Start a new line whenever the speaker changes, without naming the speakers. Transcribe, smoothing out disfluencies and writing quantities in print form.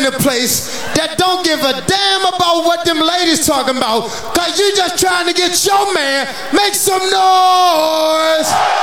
the place that don't give a damn about what them ladies talking about, cause you just trying to get your man. Make some noise.